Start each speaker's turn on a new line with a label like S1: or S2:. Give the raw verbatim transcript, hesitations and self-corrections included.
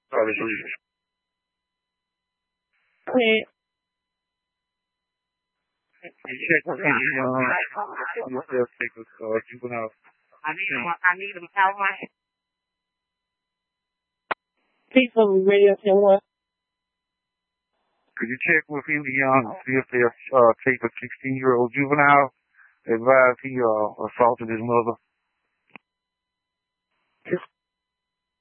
S1: Hallelujah.
S2: Okay.
S1: You check with any um, yourself take a uh, juvenile.
S3: I need them. I need them out my.
S2: People radio ten one.
S1: Could you check with any young, see if they'll uh, take a sixteen-year-old juvenile, advise he uh, assaulted his mother?